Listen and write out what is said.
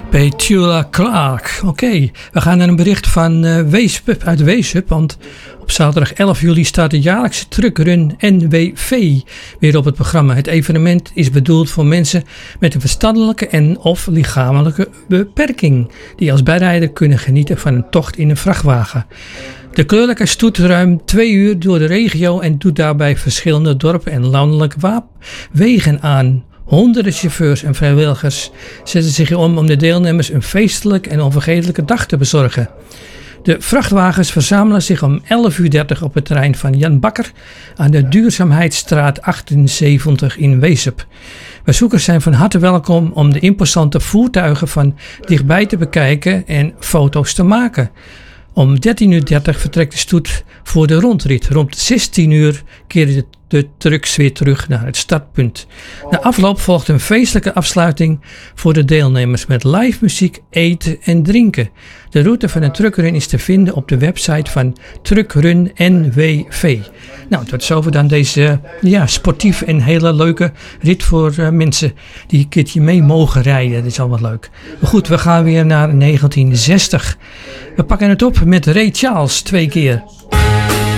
Petula Clark. Oké, we gaan naar een bericht van Weesp uit Weesp, want op zaterdag 11 juli staat de jaarlijkse truckrun NWV weer op het programma. Het evenement is bedoeld voor mensen met een verstandelijke en of lichamelijke beperking, die als bijrijder kunnen genieten van een tocht in een vrachtwagen. De kleurlijke stoet ruim 2 uur door de regio en doet daarbij verschillende dorpen en landelijke wegen aan. Honderden chauffeurs en vrijwilligers zetten zich om de deelnemers een feestelijk en onvergetelijke dag te bezorgen. De vrachtwagens verzamelen zich om 11:30 op het terrein van Jan Bakker aan de Duurzaamheidsstraat 78 in Weesp. Bezoekers zijn van harte welkom om de imposante voertuigen van dichtbij te bekijken en foto's te maken. Om 13:30 vertrekt de stoet voor de rondrit. Rond 16 uur keren de trucks weer terug naar het startpunt. Na afloop volgt een feestelijke afsluiting voor de deelnemers met live muziek, eten en drinken. De route van de truckrun is te vinden op de website van Truckrun NWV. Nou, tot zover dan deze sportief en hele leuke rit voor mensen die een keertje mee mogen rijden. Dat is al wat leuk. Maar goed, we gaan weer naar 1960. We pakken het op met Ray Charles 2 keer.